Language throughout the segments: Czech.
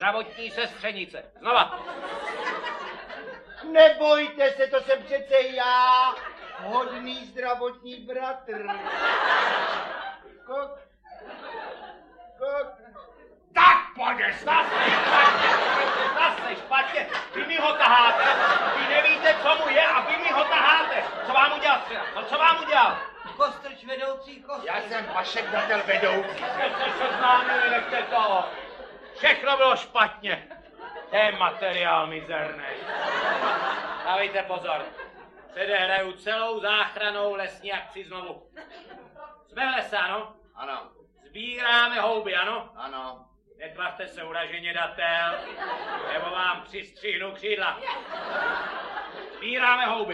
zdravotní sestřenice. Znova. Nebojte se, to jsem přece já, hodný zdravotní bratr. Kok. Tak pojď, zase špatně, vy mi ho taháte, vy nevíte, co mu je a vy mi ho taháte. Co vám udělal třeba? No co vám udělal? Kostrč vedoucí, kostrč. Já jsem Vašek Datel vedoucí. Jste se seznámili, nechte toho. Všechno bylo špatně. To je materiál mizerný. Dávejte pozor. Předehraju celou záchranou lesní akci znovu. Jsme v lese, ano? Ano. Sbíráme houby, ano? Ano. Netvařte se uraženě, Datel, nebo vám přistřihnu křídla. Sbíráme houby.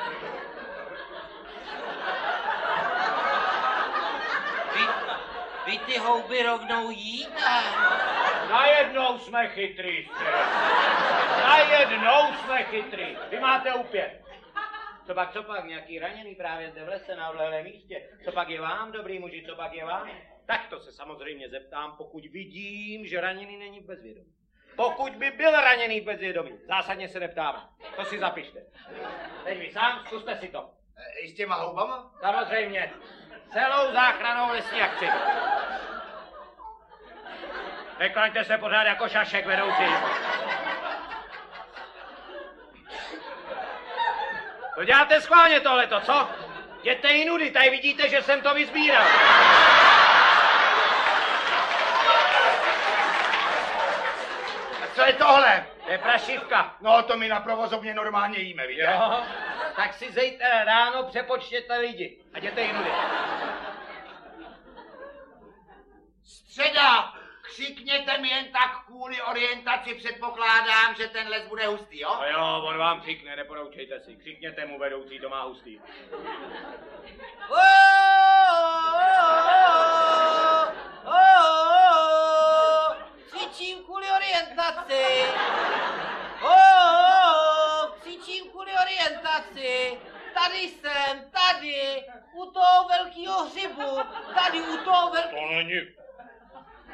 Vy ty houby rovnou jíte? Najednou jsme chytrý, najednou jsme chytrý. Vy máte úpět. Co pak, nějaký raněný právě zde v lese na odlehlém místě? Co pak je vám, dobrý muži, co pak je vám? Tak to se samozřejmě zeptám, pokud vidím, že raněný není v bezvědomí. Pokud by byl raněný v bezvědomí, zásadně se neptáme. To si zapište. Teď vy sám, zkuste si to. I s těma houbama? Samozřejmě. Celou záchranou lesní akci. Neklaňte se pořád jako šašek vedoucí. To děláte schválně tohleto, co? Jděte i nudy, tady vidíte, že jsem to vyzbíral. A co je tohle? To je prašivka. No, to my na provozovně normálně jíme, víte? Jo, tak si zítra ráno přepočtěte lidi a jděte i nudy. Středa, křikněte mi jen tak kvůli orientaci, předpokládám, že ten les bude hustý, jo? No jo, on vám křikne, neporoučejte si. Křikněte mu, vedoucí, to má hustý. Křičím kvůli orientaci. Křičím kvůli orientaci. Tady jsem, tady, u toho velkého hřibu. Tady u toho velkého... To není